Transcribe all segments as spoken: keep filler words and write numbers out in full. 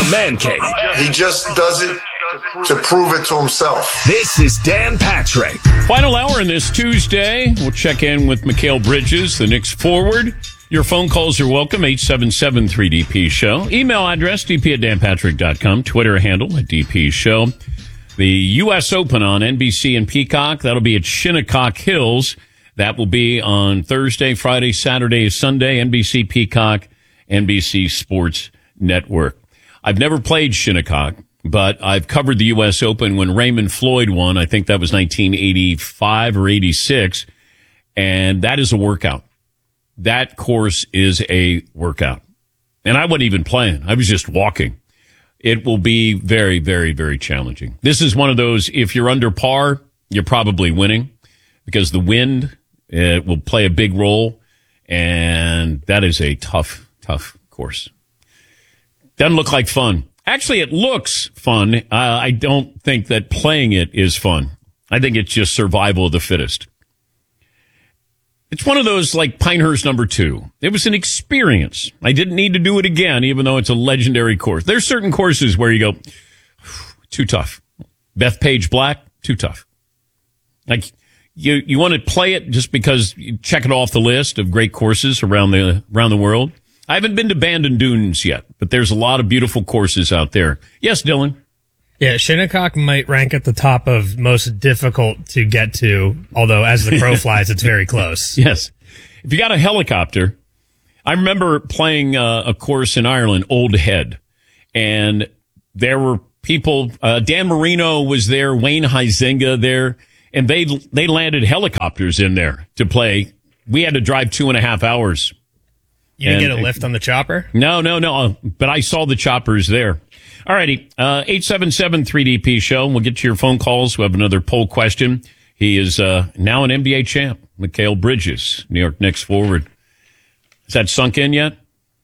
the Man Cave. He just does it to prove it to himself. This is Dan Patrick. Final hour in this Tuesday. We'll check in with Mikal Bridges, the Knicks forward. Your phone calls are welcome, eight seven seven three D P show. Email address, d p at dan patrick dot com. Twitter handle at D P show. The U S Open on N B C and Peacock. That'll be at Shinnecock Hills. That will be on Thursday, Friday, Saturday, Sunday. N B C, Peacock, N B C Sports Network. I've never played Shinnecock, but I've covered the U S Open when Raymond Floyd won. I think that was nineteen eighty-five or eighty-six. And that is a workout. That course is a workout. And I wasn't even playing. I was just walking. It will be very, very, very challenging. This is one of those, if you're under par, you're probably winning because the wind it will play a big role. And that is a tough, tough course. Doesn't look like fun. Actually, it looks fun. Uh, I don't think that playing it is fun. I think it's just survival of the fittest. It's one of those like Pinehurst number two. It was an experience. I didn't need to do it again, even though it's a legendary course. There's certain courses where you go, too tough. Bethpage Black, too tough. Like you, you want to play it just because you check it off the list of great courses around the around the world. I haven't been to Bandon Dunes yet, but there's a lot of beautiful courses out there. Yes, Dylan. Yeah, Shinnecock might rank at the top of most difficult to get to, although as the crow flies, it's very close. Yes. If you got a helicopter, I remember playing uh, a course in Ireland, Old Head, and there were people, uh, Dan Marino was there, Wayne Huizenga there, and they they landed helicopters in there to play. We had to drive two and a half hours. You didn't and, get a lift on the chopper? No, no, no, but I saw the choppers there. All righty, uh, eight seven seven three D P show. We'll get to your phone calls. We have another poll question. He is uh, now an N B A champ, Mikal Bridges, New York Knicks forward. Has that sunk in yet?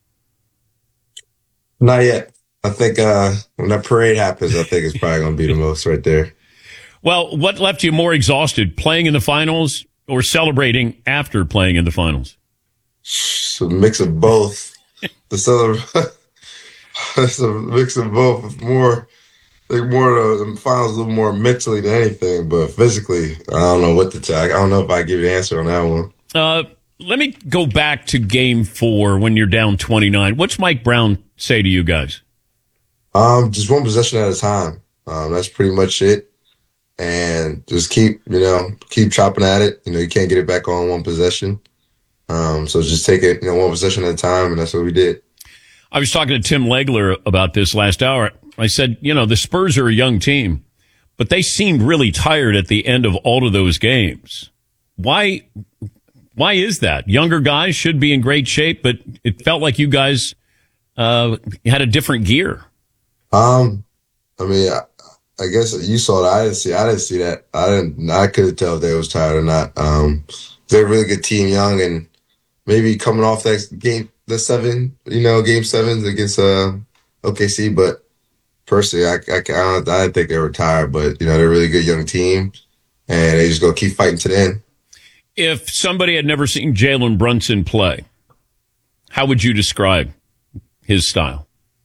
Not yet. I think uh, when that parade happens, I think it's probably going to be the most right there. Well, what left you more exhausted, playing in the finals or celebrating after playing in the finals? It's a mix of both. The celebration. It's a mix of both. More, I think more the finals a little more mentally than anything, but physically, I don't know what to tell. I don't know if I give you an answer on that one. Uh, let me go back to game four when you're down twenty-nine. What's Mike Brown say to you guys? Um, just one possession at a time. Um, that's pretty much it. And just keep, you know, keep chopping at it. You know, you can't get it back on one possession. Um, so just take it, you know, one possession at a time, and that's what we did. I was talking to Tim Legler about this last hour. I said, you know, the Spurs are a young team, but they seemed really tired at the end of all of those games. Why, why is that? Younger guys should be in great shape, but it felt like you guys, uh, had a different gear. Um, I mean, I, I guess you saw that. I didn't see, I didn't see that. I didn't, I couldn't tell if they was tired or not. Um, they're a really good team, young, and maybe coming off that game, the seven, you know, game sevens against uh, O K C. But personally, I, I, I, don't, I didn't think they were tired. But, you know, they're a really good young team, and they just go keep fighting to the end. If somebody had never seen Jalen Brunson play, how would you describe his style?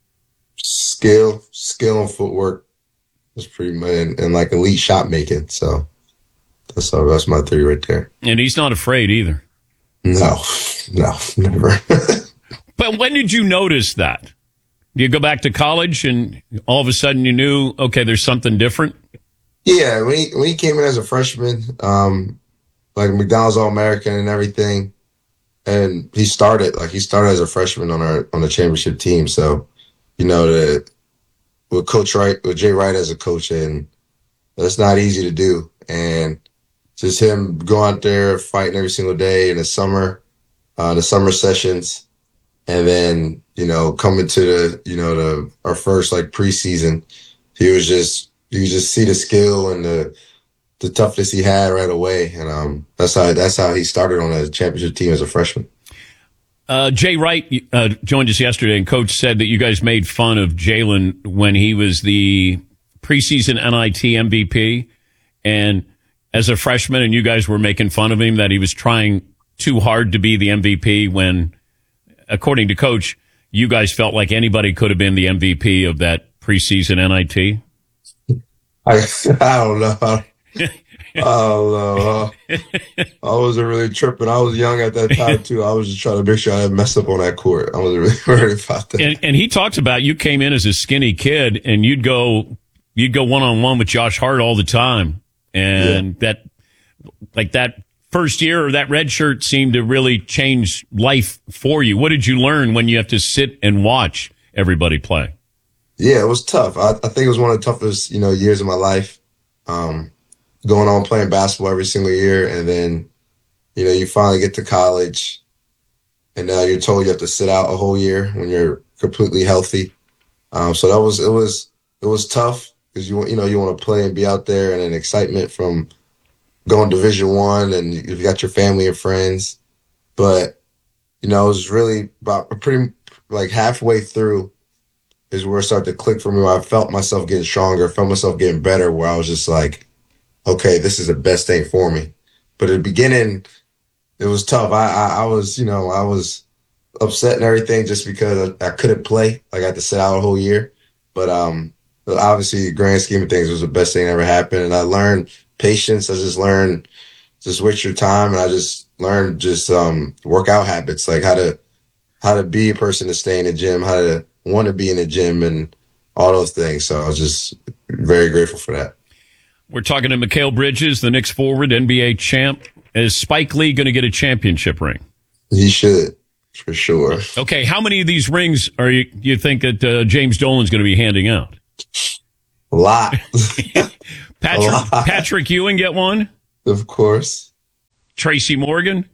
Skill, skill and footwork. That's pretty much, and, and like elite shot making. So that's, uh, that's my three right there. And he's not afraid either. No, no, never. But when did you notice that? Do you go back to college and all of a sudden you knew, okay, there's something different? Yeah, when he, when he came in as a freshman, um, like McDonald's All-American and everything, and he started, like he started as a freshman on our on the championship team. So, you know, the, with Coach Wright, with Jay Wright as a coach, and that's not easy to do. And just him going out there fighting every single day in the summer, uh, the summer sessions, and then, you know, coming to the, you know, the, our first like preseason, he was just, you could just see the skill and the, the toughness he had right away. And, um, that's how, that's how he started on a championship team as a freshman. Uh, Jay Wright, uh, joined us yesterday, and Coach said that you guys made fun of Jalen when he was the preseason N I T M V P. And as a freshman, and you guys were making fun of him that he was trying too hard to be the M V P when, according to Coach, you guys felt like anybody could have been the M V P of that preseason N I T? I, I don't know. I don't know. I wasn't really tripping. I was young at that time, too. I was just trying to make sure I didn't mess up on that court. I wasn't really worried about that. And, and he talks about you came in as a skinny kid, and you'd go you'd go one-on-one with Josh Hart all the time. And yeah. that, like that first year or that red shirt seemed to really change life for you. What did you learn when you have to sit and watch everybody play? Yeah, it was tough. I, I think it was one of the toughest, you know, years of my life. Um, going on playing basketball every single year, and then, you know, you finally get to college, and now you're told you have to sit out a whole year when you're completely healthy. Um, so that was it was it was tough because you you know you want to play and be out there, and an excitement from going Division One, and you've got your family and friends. But you know, it was really about pretty like halfway through is where it started to click for me, where I felt myself getting stronger, felt myself getting better, where I was just like, okay, this is the best thing for me. But at the beginning, it was tough. I, I, I was, you know, I was upset and everything just because I, I couldn't play. Like I had to sit out a whole year. But um, obviously, the grand scheme of things, it was the best thing that ever happened. And I learned patience. I just learned just waste your time. And I just learned just um, workout habits, like how to how to be a person to stay in the gym, how to want to be in the gym, and all those things. So I was just very grateful for that. We're talking to Mikal Bridges, the Knicks forward, N B A champ. Is Spike Lee going to get a championship ring? He should, for sure. Okay, how many of these rings are you you think that uh, James Dolan's going to be handing out? A lot. Patrick, a lot. Patrick Ewing get one? Of course. Tracy Morgan?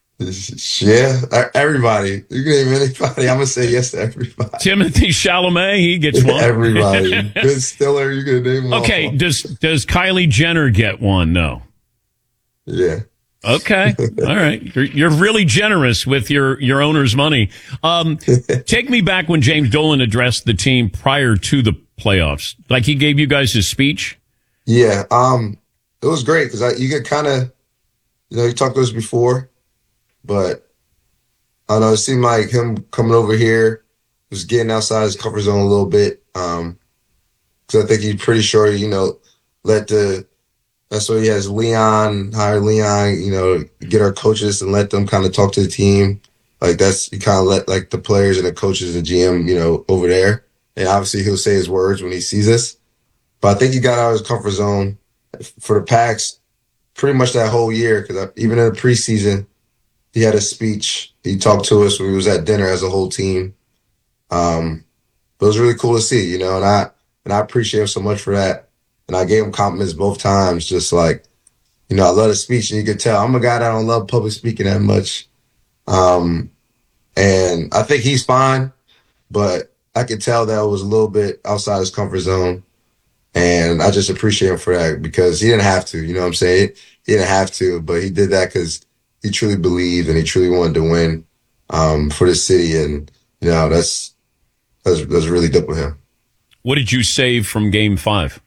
Yeah, everybody. You can name anybody. I'm going to say yes to everybody. Timothy Chalamet, he gets one. Everybody. Ben Stiller, you can name them Okay, all. does does Kylie Jenner get one? No. Yeah. Okay. All right. You're, you're really generous with your, your owner's money. Um, take me back when James Dolan addressed the team prior to the playoffs. Like he gave you guys his speech? Yeah. Um, it was great because you get kind of, you know, you talked to us before, but I don't know, it seemed like him coming over here was getting outside his comfort zone a little bit. Um, because I think he's pretty sure, you know, let the, that's why he has Leon, hire Leon, you know, get our coaches and let them kind of talk to the team. Like that's, he kind of let like the players and the coaches and G M, you know, over there. And obviously he'll say his words when he sees us. But I think he got out of his comfort zone for the Pacs pretty much that whole year. Cause even in the preseason, he had a speech. He talked to us when we was at dinner as a whole team. Um, but it was really cool to see, you know, and I, and I appreciate him so much for that. And I gave him compliments both times, just like, you know, I love the speech. And you could tell I'm a guy that don't love public speaking that much. Um, and I think he's fine, but I could tell that it was a little bit outside his comfort zone. And I just appreciate him for that because he didn't have to, you know what I'm saying? He didn't have to, but he did that because he truly believed and he truly wanted to win um, for the city. And, you know, that's, that's, that's really dope with him. What did you save from game five?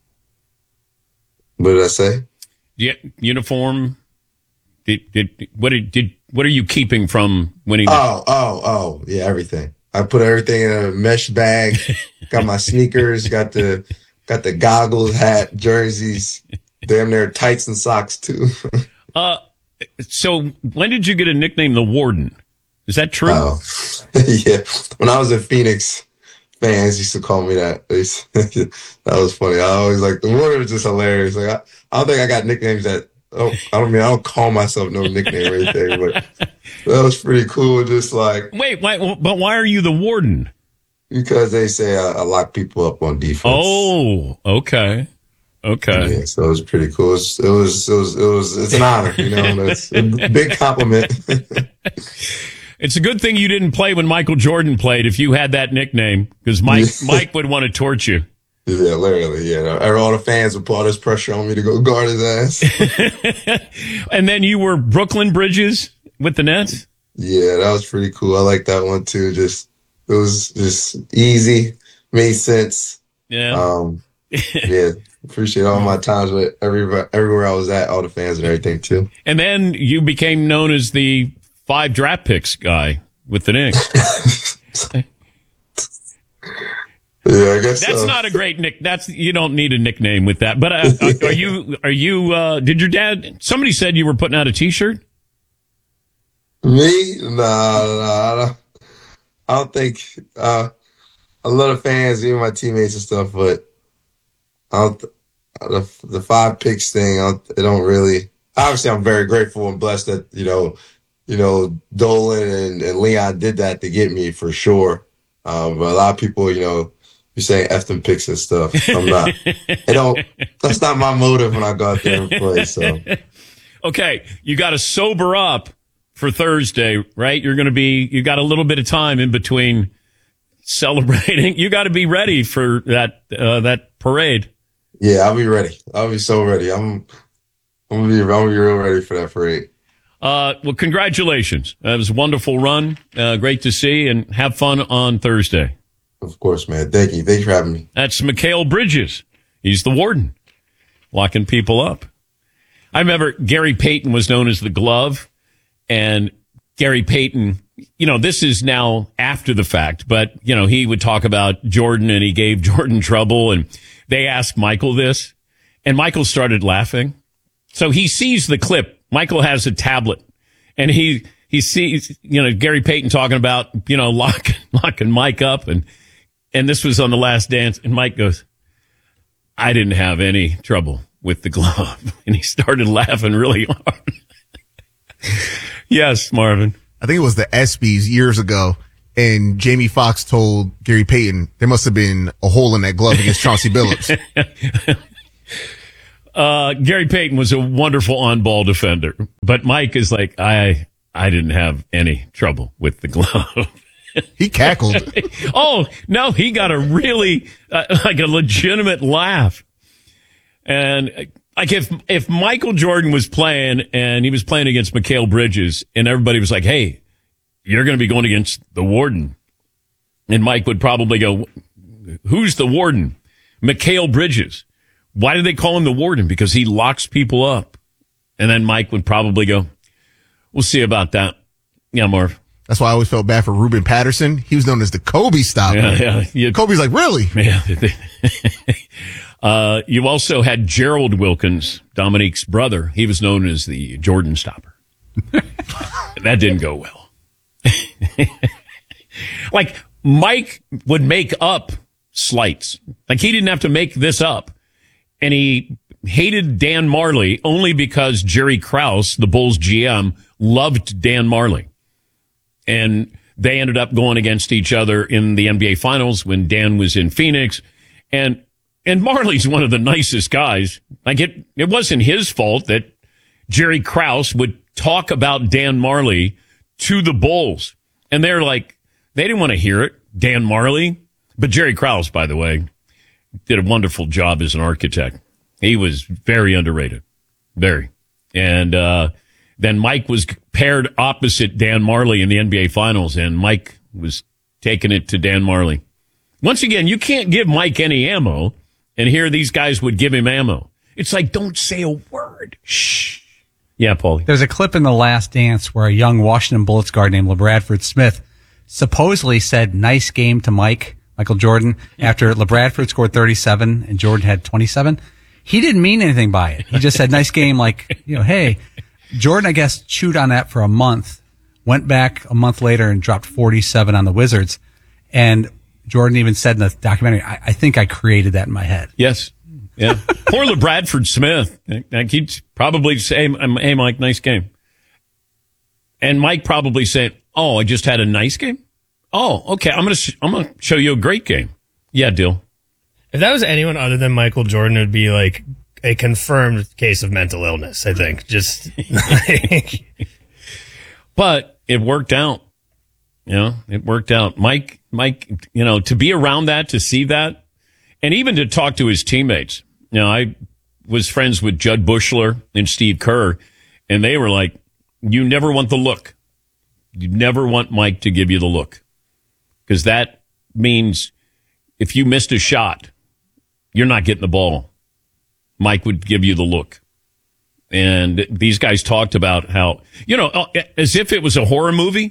What did I say? Yeah, uniform. Did, did what did, did what are you keeping from winning? The- oh, oh, oh, yeah, everything. I put everything in a mesh bag. Got my sneakers. Got the got the goggles, hat, jerseys. Damn near tights and socks too. uh, so when did you get a nickname, the Warden? Is that true? Oh, yeah. When I was in Phoenix, fans used to call me that. That was funny. I always like the word was just hilarious. Like I, I don't think I got nicknames that. Oh, I don't mean I don't call myself no nickname or anything, but that was pretty cool. Just like wait, why? But why are you the Warden? Because they say I, I lock people up on defense. Oh, okay, okay. Yeah, so it was pretty cool. It was, it was, it was, it was it's an honor, you know. It's a big compliment. It's a good thing you didn't play when Michael Jordan played if you had that nickname, because Mike Mike would want to torch you. Yeah, literally, yeah. All the fans would put all this pressure on me to go guard his ass. And then you were Brooklyn Bridges with the Nets? Yeah, that was pretty cool. I like that one too. Just it was just easy, made sense. Yeah. Um, yeah, appreciate all my times with everywhere, everywhere I was at, all the fans and everything too. And then you became known as the five draft picks guy with the Knicks. Yeah, I guess That's so. not a great nick. That's you don't need a nickname with that. But uh, are, are you? Are you? Uh, did your dad? Somebody said you were putting out a T-shirt. Me? Nah, nah, I don't, I don't think. Uh, a lot of fans, even my teammates and stuff, but I don't. The, the five picks thing, I don't, it don't really. Obviously, I'm very grateful and blessed that you know, you know, Dolan and, and Leon did that to get me for sure. Um, but a lot of people, you know, be saying F them picks and stuff. I'm not. It don't. That's not my motive when I go out there and play. So. Okay, you got to sober up for Thursday, right? You're going to be. You got a little bit of time in between celebrating. You got to be ready for that uh, that parade. Yeah, I'll be ready. I'll be so ready. I'm. I'm gonna be. I'm gonna be real ready for that parade. Uh, well, congratulations. That was a wonderful run. Uh, great to see, and have fun on Thursday. Of course, man. Thank you. Thanks for having me. That's Mikal Bridges. He's the warden, locking people up. I remember Gary Payton was known as the glove, and Gary Payton, you know, this is now after the fact, but, you know, he would talk about Jordan, and he gave Jordan trouble, and they asked Michael this, and Michael started laughing. So he sees the clip. Michael has a tablet, and he he sees, you know, Gary Payton talking about, you know, lock, locking Mike up, and and this was on The Last Dance, and Mike goes, I didn't have any trouble with the glove. And he started laughing really hard. Yes, Marvin. I think it was the ESPYs years ago, and Jamie Foxx told Gary Payton there must have been a hole in that glove against Chauncey Billups. Uh, Gary Payton was a wonderful on-ball defender, but Mike is like, I, I didn't have any trouble with the glove. He cackled. Oh, no, he got a really, uh, like a legitimate laugh. And like if, if Michael Jordan was playing and he was playing against Mikal Bridges and everybody was like, hey, you're going to be going against the warden. And Mike would probably go, who's the warden? Mikal Bridges. Why do they call him the warden? Because he locks people up. And then Mike would probably go, we'll see about that. Yeah, Marv. That's why I always felt bad for Ruben Patterson. He was known as the Kobe stopper. Yeah, yeah. You, Kobe's like, really? Yeah. uh, you also had Gerald Wilkins, Dominique's brother. He was known as the Jordan stopper. That didn't go well. Like, Mike would make up slights. Like, he didn't have to make this up. And he hated Dan Marley only because Jerry Krause, the Bulls G M, loved Dan Marley. And they ended up going against each other in the N B A Finals when Dan was in Phoenix. And and Marley's one of the nicest guys. Like, it, it wasn't his fault that Jerry Krause would talk about Dan Marley to the Bulls. And they're like, they didn't want to hear it, Dan Marley. But Jerry Krause, by the way, did a wonderful job as an architect. He was very underrated. Very. And uh, then Mike was paired opposite Dan Marley in the N B A Finals, and Mike was taking it to Dan Marley. Once again, you can't give Mike any ammo, and here these guys would give him ammo. It's like, don't say a word. Shh. Yeah, Paulie. There's a clip in The Last Dance where a young Washington Bullets guard named LeBradford Smith supposedly said, nice game to Mike, Michael Jordan, after LeBradford scored thirty-seven and Jordan had twenty-seven. He didn't mean anything by it. He just said, nice game, like, you know, hey. Jordan, I guess, chewed on that for a month, went back a month later and dropped forty-seven on the Wizards. And Jordan even said in the documentary, I, I think I created that in my head. Yes. Yeah. Poor LeBradford Smith. Like, he'd probably say, hey, Mike, nice game. And Mike probably said, oh, I just had a nice game? Oh, okay. I'm going to sh- I'm going to show you a great game. Yeah, deal. If that was anyone other than Michael Jordan, it would be like a confirmed case of mental illness, I think. Just like. But it worked out. You know, it worked out. Mike, Mike, you know, to be around that, to see that, and even to talk to his teammates. You know, I was friends with Judd Bushler and Steve Kerr, and they were like, you never want the look. You never want Mike to give you the look. Because that means if you missed a shot, you're not getting the ball. Mike would give you the look. And these guys talked about how, you know, as if it was a horror movie,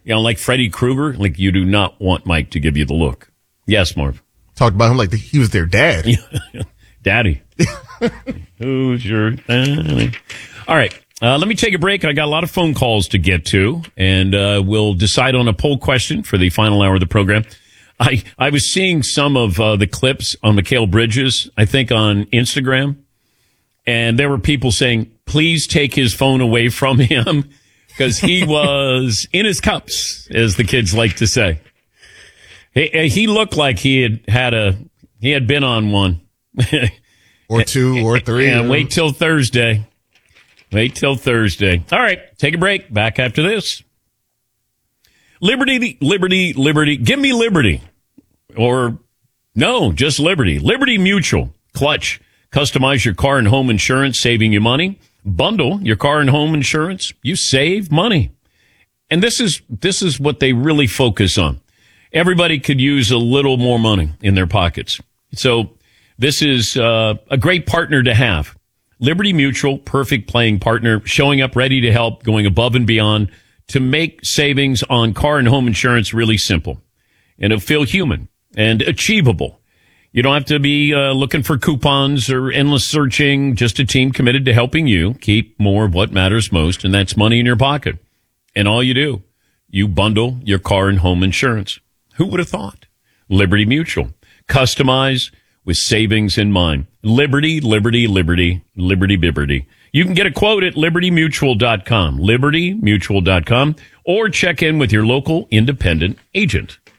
You know, like Freddy Krueger, like you do not want Mike to give you the look. Yes, Marv. Talked about him like he was their dad. Daddy. Who's your daddy? All right. Uh, let me take a break. I got a lot of phone calls to get to, and uh, we'll decide on a poll question for the final hour of the program. I, I was seeing some of uh, the clips on Mikal Bridges, I think on Instagram, and there were people saying, please take his phone away from him because he was in his cups, as the kids like to say. He, he looked like he had had a, he had been on one. Or two or three. And wait till Thursday. Wait till Thursday. All right, take a break. Back after this. Liberty, liberty, liberty. Give me liberty. Or no, just liberty. Liberty Mutual. Clutch. Customize your car and home insurance, saving you money. Bundle your car and home insurance. You save money. And this is, this is what they really focus on. Everybody could use a little more money in their pockets. So this is uh, a great partner to have. Liberty Mutual, perfect playing partner, showing up ready to help, going above and beyond to make savings on car and home insurance really simple. And it'll feel human and achievable. You don't have to be uh, looking for coupons or endless searching, just a team committed to helping you keep more of what matters most, and that's money in your pocket. And all you do, you bundle your car and home insurance. Who would have thought? Liberty Mutual. Customize with savings in mind. Liberty, liberty, liberty, liberty, bibberty. You can get a quote at liberty mutual dot com, liberty mutual dot com, or check in with your local independent agent.